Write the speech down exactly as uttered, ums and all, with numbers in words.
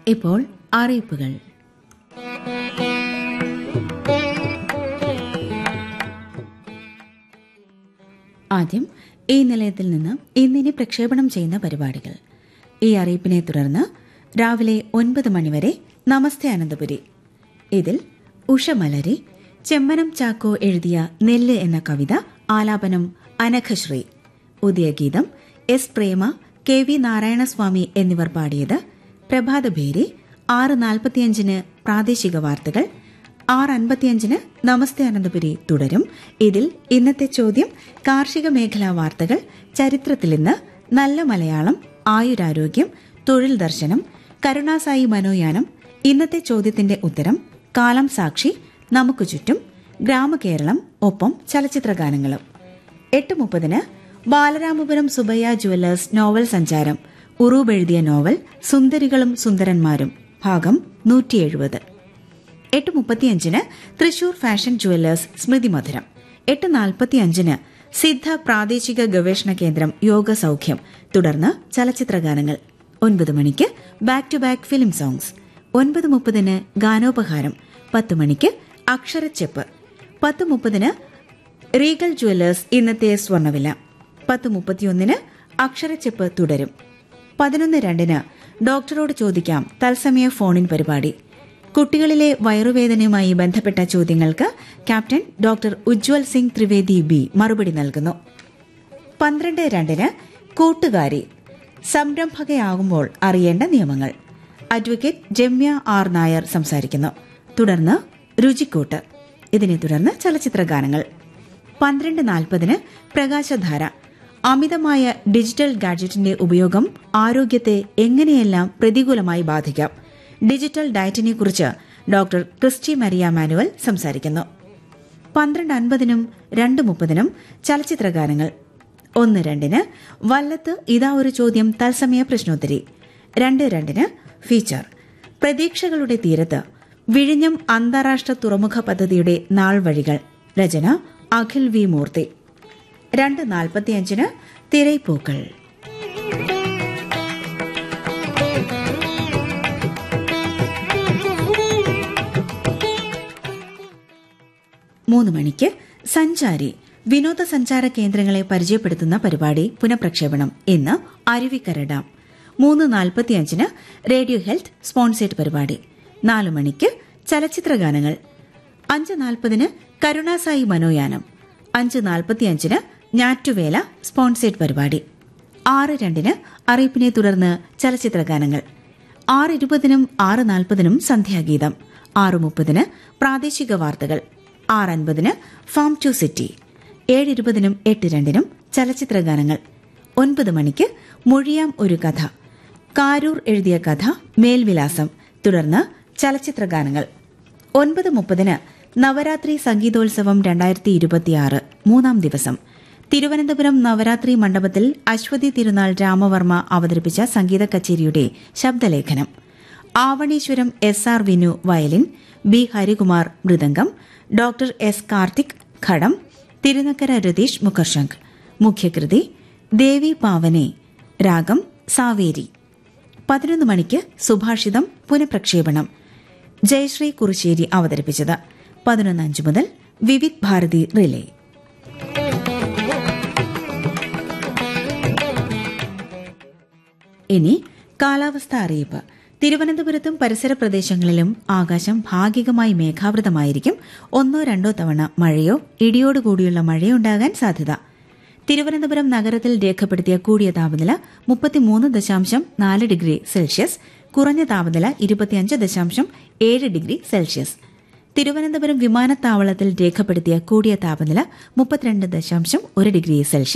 ഇപ്പോൾ അറിയിപ്പുകൾ. ആദ്യം ഈ നിലയത്തിൽ നിന്ന് ഇന്നിനി പ്രക്ഷേപണം ചെയ്യുന്ന പരിപാടികൾ. ഈ അറിയിപ്പിനെ തുടർന്ന് രാവിലെ ഒൻപത് മണിവരെ നമസ്തേ അനന്തപുരി. ഇതിൽ ഉഷമലരി, ചെമ്മനം ചാക്കോ എഴുതിയ നെല്ല് എന്ന കവിത ആലാപനം അനഘശ്രീ. ഉദയഗീതം എസ് പ്രേമ, കെ വി നാരായണസ്വാമി എന്നിവർ പാടിയത്. പ്രഭാതഭേരി ആറ് നാൽപ്പത്തിയഞ്ചിന് പ്രാദേശിക വാർത്തകൾ, ആറ് അൻപത്തിയഞ്ചിന് നമസ്തേ അനന്തപുരി തുടരും. ഇതിൽ ഇന്നത്തെ ചോദ്യം, കാർഷിക മേഖലാ വാർത്തകൾ, ചരിത്രത്തിൽ ഇന്ന്, നല്ല മലയാളം, ആയുരാരോഗ്യം, തൊഴിൽ ദർശനം, കരുണാസായി മനോയാനം, ഇന്നത്തെ ചോദ്യത്തിന്റെ ഉത്തരം, കാലം സാക്ഷി, നമുക്ക് ചുറ്റും, ഗ്രാമകേരളം, ഒപ്പം ചലച്ചിത്രഗാനങ്ങളും. എട്ട് മുപ്പതിന് ബാലരാമപുരം സുബയ്യ ജുവല്ലേഴ്സ് നോവൽ സഞ്ചാരം, ഉറൂബ് എഴുതിയ നോവൽ സുന്ദരികളും സുന്ദരന്മാരും, ഭാഗം നൂറ്റി എഴുപത്. എട്ട് മുപ്പത്തിയഞ്ചിന് തൃശൂർ ഫാഷൻ ജുവല്ലേഴ്സ് സ്മൃതി മധുരം. എട്ട് നാൽപ്പത്തിയഞ്ചിന് സിദ്ധ പ്രാദേശിക ഗവേഷണ കേന്ദ്രം യോഗ സൌഖ്യം, തുടർന്ന് ചലച്ചിത്രഗാനങ്ങൾ. ഒൻപത് മണിക്ക് back to back film songs. ഒൻപത് മുപ്പതിന് ഗാനോപഹാരം. പത്ത് മണിക്ക് അക്ഷരച്ചെപ്പ്. പത്ത് മുപ്പതിന് റീഗൽ ജുവല്ലേഴ്സ് ഇന്നത്തെ സ്വർണ്ണവില. പത്ത് മുപ്പത്തിയൊന്നിന് അക്ഷരച്ചെപ്പ് തുടരും. പതിനൊന്ന് രണ്ടിന് ഡോക്ടറോട് ചോദിക്കാം തത്സമയ ഫോണിൻ പരിപാടി. കുട്ടികളിലെ വയറുവേദനയുമായി ബന്ധപ്പെട്ട ചോദ്യങ്ങൾക്ക് captain doctor Ujjwal Singh Trivedi B മറുപടി നൽകുന്നു. പന്ത്രണ്ട് രണ്ടിന് കൂട്ടുകാരി, സംരംഭകയാകുമ്പോൾ അറിയേണ്ട നിയമങ്ങൾ. അഡ്വക്കേറ്റ് ജമ്യ ആർ നായർ സംസാരിക്കുന്നു. തുടർന്ന് രുചിക്കൂട്ട്. ഇതിനെ തുടർന്ന് ചലച്ചിത്രഗാനങ്ങൾ. പന്ത്രണ്ട് നാൽപ്പതിന് പ്രകാശധാര, അമിതമായ ഡിജിറ്റൽ ഗാഡ്ജറ്റിന്റെ ഉപയോഗം ആരോഗ്യത്തെ എങ്ങനെയെല്ലാം പ്രതികൂലമായി ബാധിക്കാം. Digital ഡയറ്റിനെക്കുറിച്ച് doctor Christy Maria manual സംസാരിക്കുന്നു. പന്ത്രണ്ട് അൻപതിനും രണ്ട് മുപ്പതിനും ചലച്ചിത്രഗാനങ്ങൾ. ഒന്ന് രണ്ടിന് വല്ലത്ത് ഇതാ ഒരു ചോദ്യം തത്സമയ പ്രശ്നോത്തരി. രണ്ട് രണ്ടിന് ഫീച്ചർ, പ്രതീക്ഷകളുടെ തീരത്ത്, വിഴിഞ്ഞം അന്താരാഷ്ട്ര തുറമുഖ പദ്ധതിയുടെ നാൾവഴികൾ. രചന അഖിൽ വി മൂർത്തി. രണ്ട് നാൽപ്പത്തിയഞ്ചിന് തിരൈപ്പൂക്കൾ. മൂന്ന് മണിക്ക് സഞ്ചാരി, വിനോദസഞ്ചാര കേന്ദ്രങ്ങളെ പരിചയപ്പെടുത്തുന്ന പരിപാടി പുനഃപ്രക്ഷേപണം. ഇന്ന് അരുവിക്കര ഡാം. മൂന്ന് നാൽപ്പത്തിയഞ്ചിന് റേഡിയോ ഹെൽത്ത് സ്പോൺസേഡ് പരിപാടി. നാലു മണിക്ക് ചലച്ചിത്രഗാനങ്ങൾ. അഞ്ച് നാൽപ്പതിന് കരുണാസായി മനോയാനം. അഞ്ച് നാൽപ്പത്തിയഞ്ചിന് ഞാറ്റുവേല സ്പോൺസേഡ് പരിപാടി. ആറ് രണ്ടിന് അറിയിപ്പിനെ തുടർന്ന് ചലച്ചിത്രഗാനങ്ങൾ. ആറ് ഇരുപതിനും ആറ് നാൽപ്പതിനും സന്ധ്യാഗീതം. ആറ് മുപ്പതിന് പ്രാദേശിക വാർത്തകൾ. ആറ് അൻപതിന് ഫാം ടു സിറ്റി. ഏഴ് ഇരുപതിനും എട്ട് രണ്ടിനും ചലച്ചിത്രഗാനങ്ങൾ. ഒൻപത് മണിക്ക് മൊഴിയാം ഒരു കഥ, കാരൂർ എഴുതിയ കഥ മേൽവിലാസം. തുടർന്ന് ചലച്ചിത്രഗാനങ്ങൾ. ഒൻപത് മുപ്പതിന് നവരാത്രി സംഗീതോത്സവം രണ്ടായിരത്തി ഇരുപത്തിയാറ് മൂന്നാം ദിവസം. തിരുവനന്തപുരം നവരാത്രി മണ്ഡപത്തിൽ അശ്വതി തിരുനാൾ രാമവർമ്മ അവതരിപ്പിച്ച സംഗീത കച്ചേരിയുടെ ശബ്ദലേഖനം. Avaneeswaram S R Vinu violin, B Harikumar mridangam, doctor S Karthik ഘടം, തിരുനക്കര രതീഷ് മുഖർശംഖ്. മുഖ്യകൃതി ദേവി പാവനെ, രാഗം സാവേരി. പതിനൊന്ന് മണിക്ക് സുഭാഷിതം പുനഃപ്രക്ഷേപണം. ജയശ്രീ കുറുശ്ശേരി അവതരിപ്പിച്ചത്. പതിനൊന്ന് അഞ്ച് മുതൽ വിവിധ് ഭാരതി റിലേ. ഇനി കാലാവസ്ഥ അറിയിപ്പ്. തിരുവനന്തപുരത്തും പരിസര പ്രദേശങ്ങളിലും ആകാശം ഭാഗികമായി മേഘാവൃതമായിരിക്കും. ഒന്നോ രണ്ടോ തവണ മഴയോ ഇടിയോടുകൂടിയുള്ള മഴയോ ഉണ്ടാകാൻ സാധ്യത. തിരുവനന്തപുരം നഗരത്തിൽ രേഖപ്പെടുത്തിയ കൂടിയ താപനില മുപ്പത്തിമൂന്ന് ദശാംശം നാല് ഡിഗ്രി സെൽഷ്യസ്, കുറഞ്ഞ താപനില ഇരുപത്തിയഞ്ച് ദശാംശം ഏഴ് ഡിഗ്രി സെൽഷ്യസ്. തിരുവനന്തപുരം വിമാനത്താവളത്തിൽ രേഖപ്പെടുത്തിയ കൂടിയ താപനില മുപ്പത്തിരണ്ട് ദശാംശം ഒരു ഡിഗ്രി സെൽഷ്യസ്.